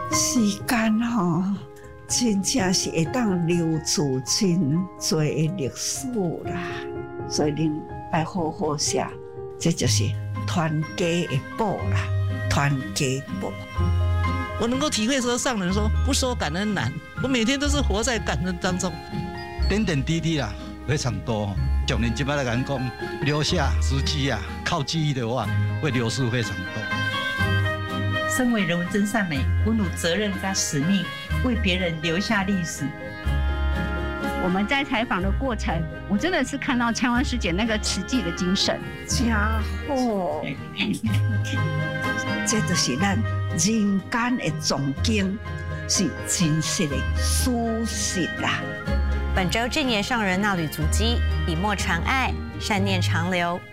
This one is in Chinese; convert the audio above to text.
时间吼，真正是会当留住真多的历史啦。所以恁要好好写，这就是团结的宝啦，团结宝。 我能够体会说，上人说不说感恩难，我每天都是活在感恩当中。 点点滴滴啦，非常多。从您这摆来讲，留下足迹啊，靠记忆的话，会流失非常多。 身为人文真善美，我有责任跟使命，为别人留下历史。 我们在采访的过程，我真的是看到千万师姐那个慈济的精神， 家伙，这就是咱人间的总经，是真实的事实啦。 本周正言上人那缕足迹，笔墨传爱，善念长流。